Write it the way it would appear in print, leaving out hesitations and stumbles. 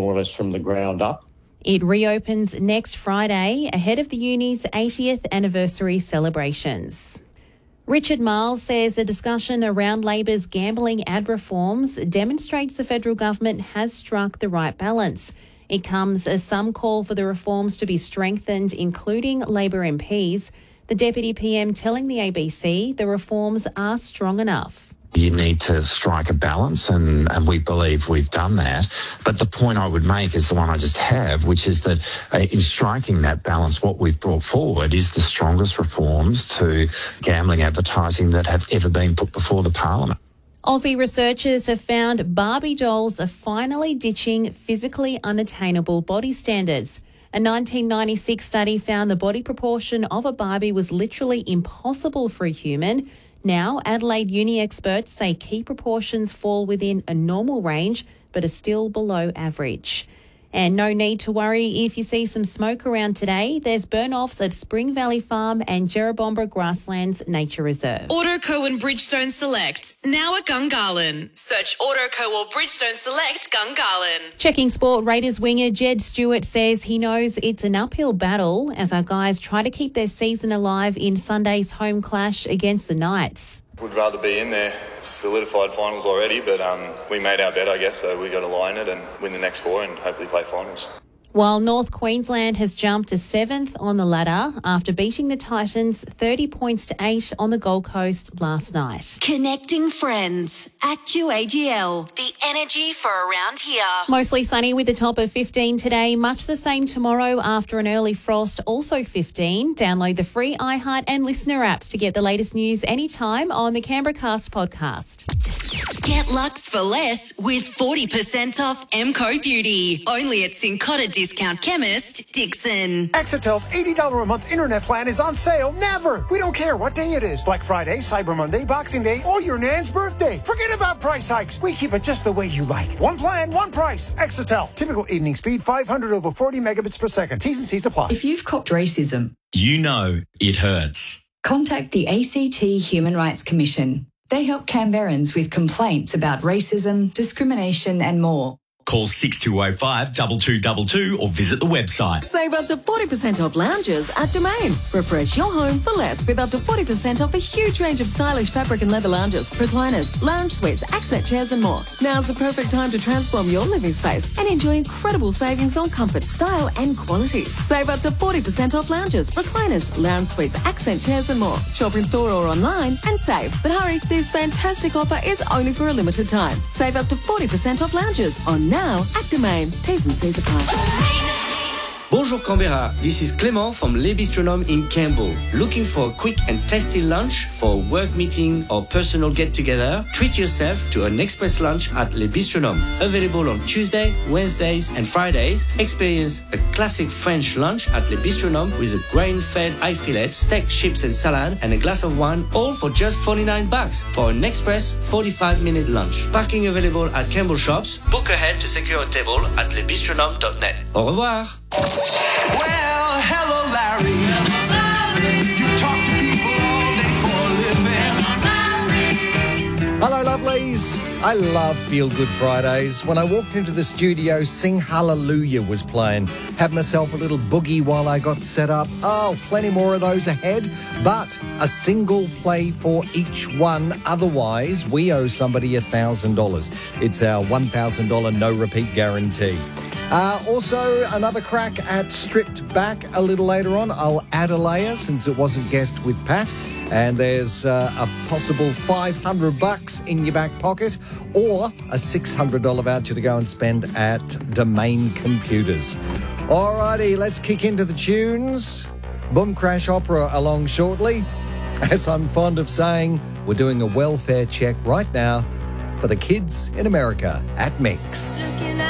more or less from the ground up. It reopens next Friday ahead of the uni's 80th anniversary celebrations. Richard Marles says a discussion around Labor's gambling ad reforms demonstrates the federal government has struck the right balance. It comes as some call for the reforms to be strengthened, including Labor MPs. The Deputy PM telling the ABC the reforms are strong enough. You need to strike a balance, and we believe we've done that. But the point I would make is the one I just have, which is that in striking that balance, what we've brought forward is the strongest reforms to gambling advertising that have ever been put before the Parliament. Aussie researchers have found Barbie dolls are finally ditching physically unattainable body standards. A 1996 study found the body proportion of a Barbie was literally impossible for a human. Now, Adelaide Uni experts say key proportions fall within a normal range but are still below average. And no need to worry if you see some smoke around today. There's burn-offs at Spring Valley Farm and Jerrabomba Grasslands Nature Reserve. Autoco and Bridgestone Select, now at Gungahlin. Search Autoco or Bridgestone Select Gungahlin. Checking sport, Raiders winger Jed Stewart says he knows it's an uphill battle as our guys try to keep their season alive in Sunday's home clash against the Knights. Would rather be in there. Solidified finals already, but we made our bet, I guess, so we got to line it and win the next four and hopefully play finals. While North Queensland has jumped to 7th on the ladder after beating the Titans 30 points to 8 on the Gold Coast last night. Connecting friends. ActuAGL, the energy for around here. Mostly sunny with a top of 15 today. Much the same tomorrow after an early frost, also 15. Download the free iHeart and Listener apps to get the latest news anytime on the Canberra Cast podcast. Get Lux for less with 40% off MCO Beauty. Only at Cincotta Discount Chemist, Dixon. Exetel's $80 a month internet plan is on sale. Never. We don't care what day it is. Black Friday, Cyber Monday, Boxing Day, or your nan's birthday. Forget about price hikes. We keep it just the way you like. One plan, one price. Exetel. Typical evening speed, 500 over 40 megabits per second. T's and C's apply. If you've copped racism, you know it hurts. Contact the ACT Human Rights Commission. They help Canberrans with complaints about racism, discrimination and more. Call 6205 2222 or visit the website. Save up to 40% off lounges at Domain. Refresh your home for less with up to 40% off a huge range of stylish fabric and leather lounges, recliners, lounge suites, accent chairs and more. Now's the perfect time to transform your living space and enjoy incredible savings on comfort, style and quality. Save up to 40% off lounges, recliners, lounge suites, accent chairs and more. Shop in store or online and save. But hurry, this fantastic offer is only for a limited time. Save up to 40% off lounges on now at Domain. T's and C's apply. Bonjour Canberra, this is Clément from Le Bistronome in Campbell. Looking for a quick and tasty lunch for a work meeting or personal get-together? Treat yourself to an express lunch at Le Bistronome. Available on Tuesday, Wednesdays and Fridays. Experience a classic French lunch at Le Bistronome with a grain-fed eye fillet, steak, chips and salad and a glass of wine, all for just $49 for an express 45-minute lunch. Parking available at Campbell shops. Book ahead to secure a table at lebistronome.net. Au revoir. Well, hello, Larry. You talk to people all day for a living. Hello, lovelies. I love Feel Good Fridays. When I walked into the studio, Sing Hallelujah was playing. Had myself a little boogie while I got set up. Oh, plenty more of those ahead, but a single play for each one. Otherwise, we owe somebody $1,000. It's our $1,000 no-repeat guarantee. Also, another crack at Stripped Back a little later on. I'll add a layer since it wasn't guessed with Pat. And there's a possible $500 in your back pocket or a $600 voucher to go and spend at Domain Computers. Alrighty, let's kick into the tunes. Boom Crash Opera along shortly. As I'm fond of saying, we're doing a welfare check right now for the kids in America at Mix.